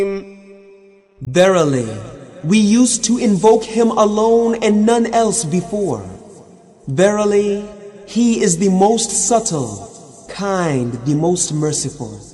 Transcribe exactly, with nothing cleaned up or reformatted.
Verily, we used to invoke him alone and none else before. Verily, he is the most subtle, kind, the most merciful.